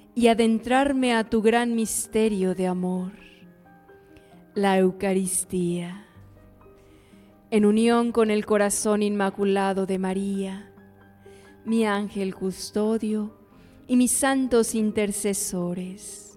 y adentrarme a tu gran misterio de amor, la Eucaristía. En unión con el corazón inmaculado de María, mi ángel custodio y mis santos intercesores,